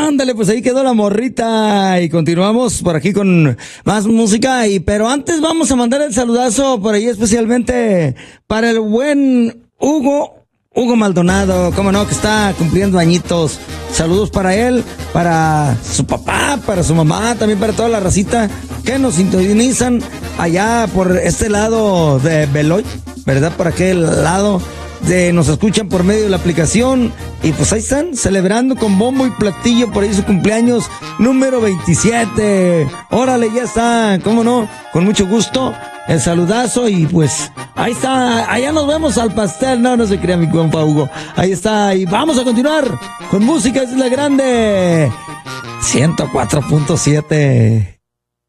Ándale, pues ahí quedó la morrita y continuamos por aquí con más música. Pero antes vamos a mandar el saludazo por ahí especialmente para el buen Hugo Maldonado, cómo no, que está cumpliendo añitos. Saludos para él, para su papá, para su mamá, también para toda la racita que nos sintonizan allá por este lado de Beloy, ¿verdad? Por aquel lado nos escuchan por medio de la aplicación y pues ahí están celebrando con bombo y platillo por ahí su cumpleaños número 27. Órale, ya está, cómo no, con mucho gusto el saludazo y pues ahí está, allá nos vemos al pastel. No se crea mi compa Hugo, ahí está. Y vamos a continuar con música, es la grande 104.7.